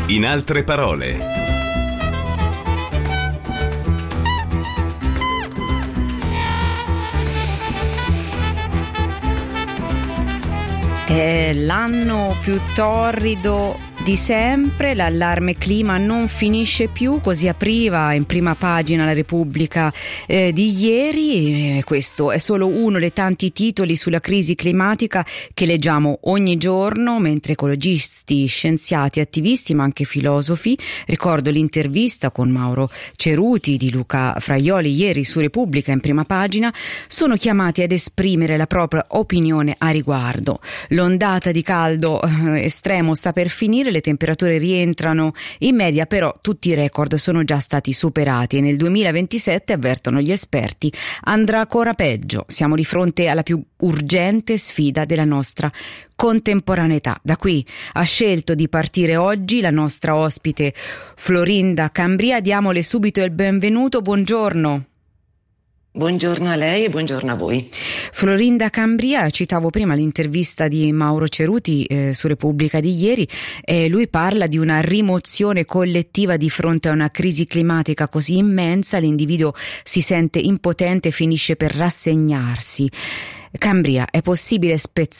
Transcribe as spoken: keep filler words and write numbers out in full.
In altre parole. È l'anno più torrido di sempre, l'allarme clima non finisce più, così apriva in prima pagina la Repubblica eh, di ieri. E questo è solo uno dei tanti titoli sulla crisi climatica che leggiamo ogni giorno, mentre ecologisti, scienziati, attivisti ma anche filosofi, ricordo l'intervista con Mauro Ceruti di Luca Fraioli ieri su Repubblica in prima pagina, sono chiamati ad esprimere la propria opinione a riguardo. L'ondata di caldo eh, estremo sta per finire, le temperature rientrano in media, però tutti i record sono già stati superati e nel duemilaventisette, avvertono gli esperti, andrà ancora peggio. Siamo di fronte alla più urgente sfida della nostra contemporaneità. Da qui ha scelto di partire oggi la nostra ospite Florinda Cambria. Diamole subito il benvenuto. Buongiorno. Buongiorno a lei e buongiorno a voi. Florinda Cambria, citavo prima l'intervista di Mauro Ceruti eh, su Repubblica di ieri, e lui parla di una rimozione collettiva di fronte a una crisi climatica così immensa, l'individuo si sente impotente e finisce per rassegnarsi. Cambria, è possibile spezzare